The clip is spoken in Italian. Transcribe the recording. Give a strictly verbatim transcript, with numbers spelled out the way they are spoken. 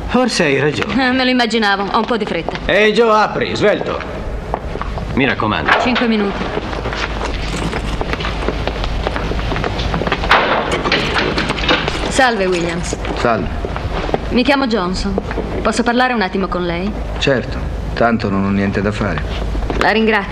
Forse hai ragione. Eh, me lo immaginavo, ho un po' di fretta. Ehi, Joe, apri, svelto. Mi raccomando. Cinque minuti. Salve, Williams. Salve. Mi chiamo Johnson. Posso parlare un attimo con lei? Certo, tanto non ho niente da fare. La ringrazio.